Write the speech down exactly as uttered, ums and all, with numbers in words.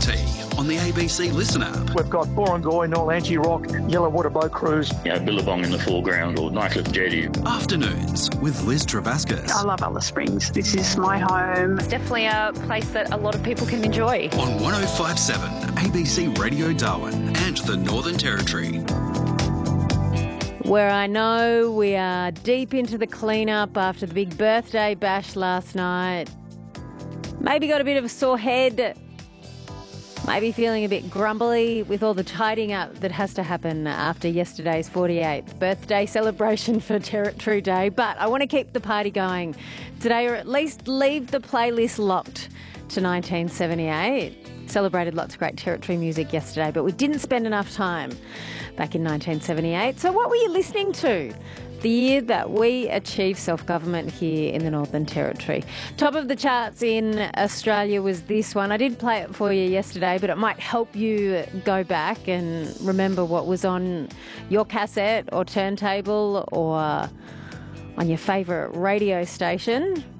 T on the A B C Listen app. We've got Borongoy, Norlanchi Rock, Yellow Water Boat Cruise. You know, Billabong in the foreground or Nycliffe Jetty. Afternoons with Liz Travascus. I love Alice Springs. This is my home. It's definitely a place that a lot of people can enjoy. On one oh five point seven A B C Radio Darwin and the Northern Territory. Where I know we are deep into the clean-up after the big birthday bash last night. Maybe got a bit of a sore head. Maybe feeling a bit grumbly with all the tidying up that has to happen after yesterday's forty-eighth birthday celebration for Territory Day. But I want to keep the party going today, or at least leave the playlist locked to nineteen seventy-eight. Celebrated lots of great Territory music yesterday, but we didn't spend enough time back in nineteen seventy-eight. So what were you listening to? The year that we achieved self-government here in the Northern Territory. Top of the charts in Australia was this one. I did play it for you yesterday, but it might help you go back and remember what was on your cassette or turntable or on your favourite radio station.